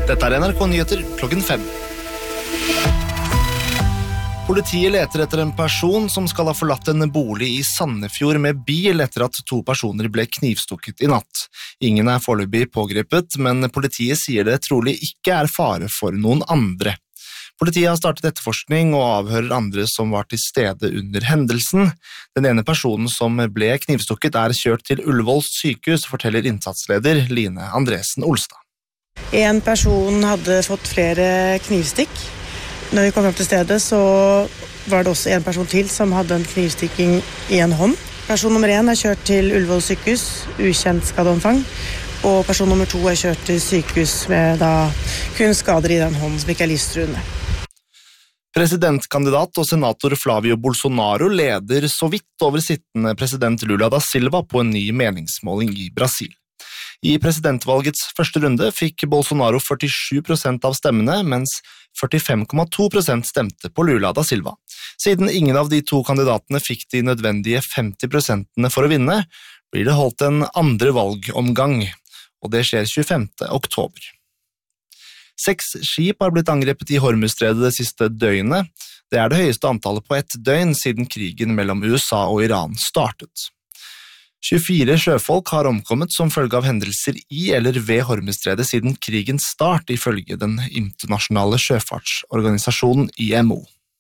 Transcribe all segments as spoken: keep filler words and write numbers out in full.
Dette er N R K Nyheter klokken fem. Politiet leter etter en person som skal ha forlatt en bolig i Sandefjord med bil etter at to personer ble knivstukket i natt. Ingen er foreløpig pågrepet, men politiet sier det trolig ikke er fare for noen andre. Politiet har startet etterforskning og avhører andre som var til stede under hendelsen. Den ene personen som ble knivstukket er kjørt til Ullevål sykehus, forteller innsatsleder Line Andresen Olstad. En person hadde fått flere knivstikk. Når vi kom frem til stedet, så var det også en person til som hadde en knivstikking i en hånd. Person nummer én er kjørt til Ullevål sykehus, ukjent skadeomfang. Og person nummer to er kjørt til sykehus med da kun skader i den hånden som ikke er livstruende. Presidentkandidat og senator Flavio Bolsonaro leder så vidt over sittende president Lula da Silva på en ny meningsmåling i Brasil. I presidentvalgets første runde fikk Bolsonaro førtisju prosent av stemmene, mens førtifem komma to prosent stemte på Lula da Silva. Siden ingen av de to kandidatene fikk de nødvendige femti prosentene for å vinne, blir det holdt en andre valgomgang, og det skjer tjuefemte oktober. Seks skip har blitt angrepet i Hormuzstredet det siste døgnet. Det er det høyeste antallet på ett døgn siden krigen mellom U S A og Iran startet. tjuefire sjøfolk har omkommet som følge av hendelser i eller ved Hormuzstredet siden krigens start, ifølge den internasjonale sjøfartsorganisasjonen I M O.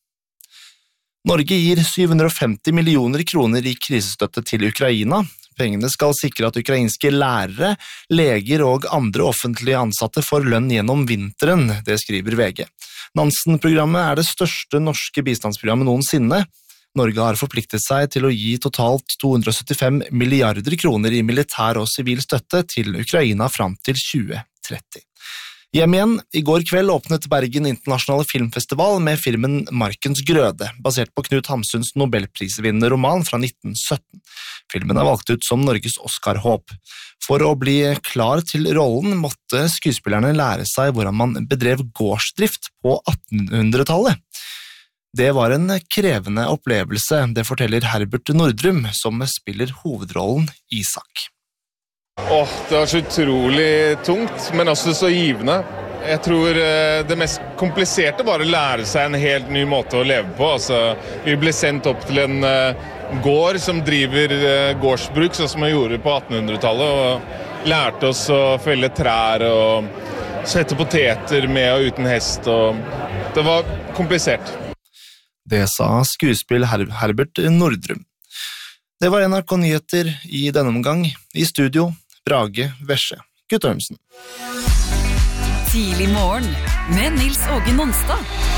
Norge gir syv hundre og femti millioner kroner i krisestøtte til Ukraina. Pengene skal sikre at ukrainske lærere, leger og andre offentlige ansatte får lønn gjennom vinteren, det skriver V G. Nansen-programmet er det største norske bistandsprogrammet noensinne. Norge har forpliktet seg til å gi totalt to hundre og syttifem milliarder kroner i militær og sivil støtte til Ukraina fram til tjue tretti. Hjem igjen, i går kveld åpnet Bergen Internasjonale Filmfestival med filmen Markens Grøde, basert på Knut Hamsuns nobelprisvinnende roman fra nitten sytten. Filmen er valgt ut som Norges Oscar-håp. For å bli klar til rollen måtte skuespillerne lære seg hvordan man bedrev gårdsdrift på attenhundretallet. Det var en krevende opplevelse, det forteller Herbert Nordrum, som spiller hovedrollen Isak. Åh, det var så utrolig tungt, men også så givende. Jeg tror det mest kompliserte var å lære seg en helt ny måte å leve på. Altså, vi ble sendt opp til en gård som driver gårdsbruk, sånn som man gjorde på attenhundretallet, og lærte oss å felle trær og sette poteter med og uten hest. Og det var komplisert. Det sa skuespill Her- Herbert Nordrum. Det var N R K Nyheter i denne omgang. I studio, Brage Vesje Guttormsen. Tidlig morgen med Nils Åge Nonstad.